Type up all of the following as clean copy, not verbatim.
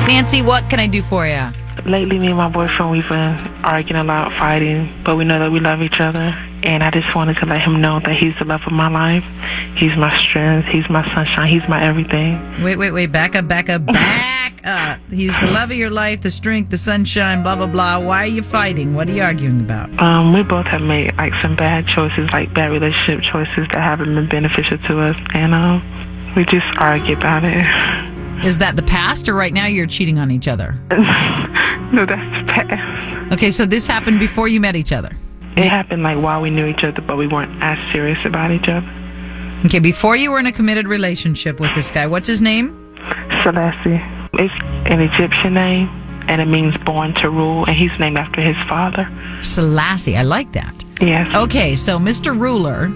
Nancy, what can I do for you? Lately, me and my boyfriend, we've been arguing a lot, fighting, but we know that we love each other. And I just wanted to let him know that he's the love of my life. He's my strength. He's my sunshine. He's my everything. Wait. Back up. He's the love of your life, the strength, the sunshine, blah, blah, blah. Why are you fighting? What are you arguing about? We both have made some bad choices, bad relationship choices that haven't been beneficial to us. And we just argue about it. Is that the past, or right now you're cheating on each other? No, that's the past. Okay, so this happened before you met each other? It happened while we knew each other, but we weren't as serious about each other. Okay, before you were in a committed relationship with this guy. What's his name? Selassie. It's an Egyptian name, and it means born to rule, and he's named after his father. Selassie, I like that. Yes. Okay, so Mr. Ruler.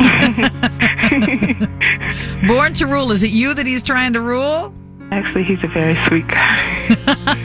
Born to rule. Is it you that he's trying to rule? Actually, he's a very sweet guy.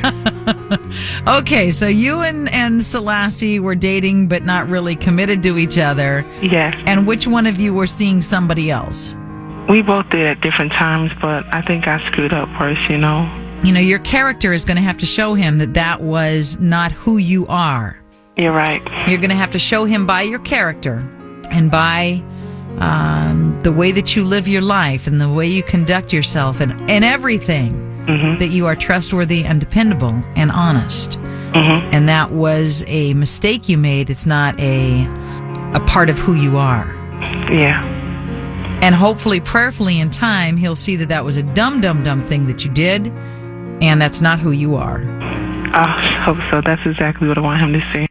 Okay, so you and Selassie were dating but not really committed to each other. Yes. And which one of you were seeing somebody else? We both did at different times, but I think I screwed up first, You know, your character is going to have to show him that was not who you are. You're right. You're going to have to show him by your character and by the way that you live your life and the way you conduct yourself and everything, that you are trustworthy and dependable and honest. And that was a mistake you made. It's not a part of who you are. Yeah. And hopefully, prayerfully, in time, he'll see that was a dumb thing that you did, and that's not who you are. I hope so. That's exactly what I want him to see.